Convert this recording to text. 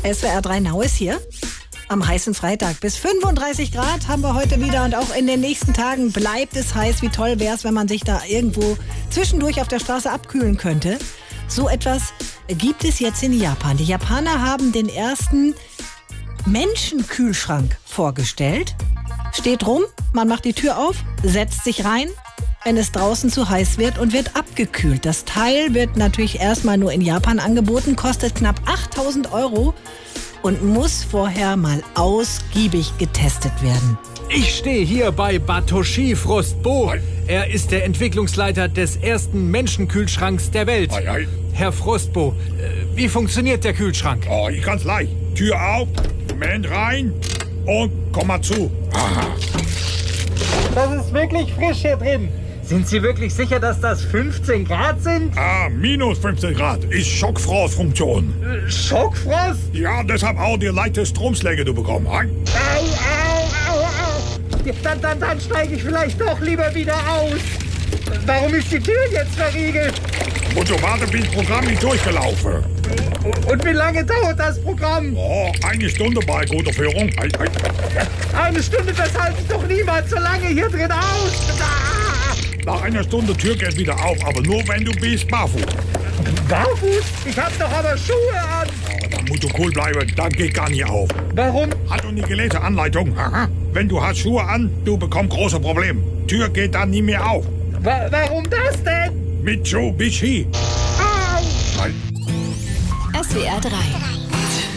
SWR 3 Now ist hier. Am heißen Freitag. Bis 35 Grad haben wir heute wieder und auch in den nächsten Tagen bleibt es heiß. Wie toll wäre es, wenn man sich da irgendwo zwischendurch auf der Straße abkühlen könnte. So etwas gibt es jetzt in Japan. Die Japaner haben den ersten Menschenkühlschrank vorgestellt. Steht rum, man macht die Tür auf, setzt sich rein, wenn es draußen zu heiß wird und wird abgekühlt. Das Teil wird natürlich erstmal nur in Japan angeboten, kostet knapp 8.000 € und muss vorher mal ausgiebig getestet werden. Ich stehe hier bei Batoshi Frostbo. Er ist der Entwicklungsleiter des ersten Menschenkühlschranks der Welt. Herr Frostbo, wie funktioniert der Kühlschrank? Ganz leicht. Tür auf, Mensch rein und komm mal zu. Das ist wirklich frisch hier drin. Sind Sie wirklich sicher, dass das 15 Grad sind? Minus 15 Grad ist Schockfrostfunktion. Schockfrost? Ja, deshalb auch die leichte Stromschläge du bekommen. Au. Dann steige ich vielleicht doch lieber wieder aus. Warum ist die Tür jetzt verriegelt? Und so warte, bis das Programm nicht durchgelaufen. Und wie lange dauert das Programm? Eine Stunde bei guter Führung. Eine Stunde, das halte ich doch niemals so lange hier drin aus. Nach einer Stunde Tür geht wieder auf, aber nur wenn du bist barfuß. Barfuß? Ich hab doch aber Schuhe an. Dann musst du cool bleiben, dann geht gar nicht auf. Warum? Hat du nie gelesen, Anleitung? Wenn du hast Schuhe an, du bekommst große Probleme. Tür geht dann nie mehr auf. Warum das denn? Mitsubishi. SWR 3